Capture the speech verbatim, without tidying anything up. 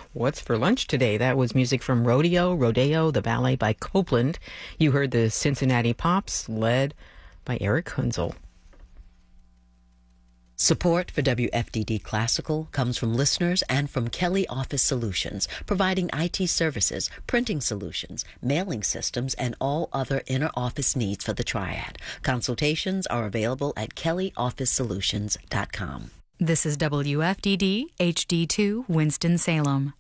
What's for lunch today? That was music from Rodeo, Rodeo, the ballet by Copeland. You heard the Cincinnati Pops, led by Eric Hunzel. Support for W F D D Classical comes from listeners and from Kelly Office Solutions, providing I T services, printing solutions, mailing systems, and all other inner office needs for the Triad. Consultations are available at kelly office solutions dot com. This is W F D D H D two Winston-Salem.